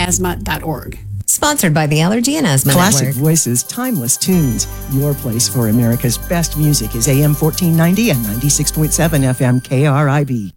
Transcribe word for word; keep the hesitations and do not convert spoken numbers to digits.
asthma dot org. Sponsored by the Allergy and Asthma Classic Network. voices, timeless tunes. Your place for America's best music is A M fourteen ninety and ninety-six point seven F M K R I B.